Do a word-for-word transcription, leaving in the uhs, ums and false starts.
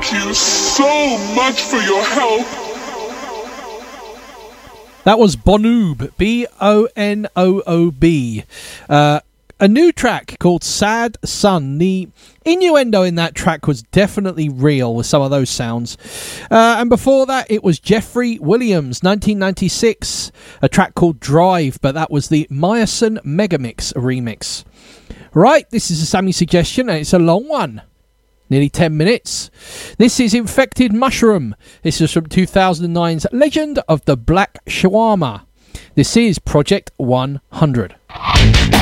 Thank you so much for your help. That was Bonoob, B O N O O B. Uh, a new track called Sad Sun. The innuendo in that track was definitely real with some of those sounds. Uh, and before that, it was Jeffrey Williams, nineteen ninety-six, a track called Drive, but that was the Myosin Megamix remix. Right, this is a Sammy suggestion, and it's a long one. Nearly ten minutes. This is Infected Mushroom. This is from two thousand nine's Legend of the Black Shawarma. This is Project one hundred.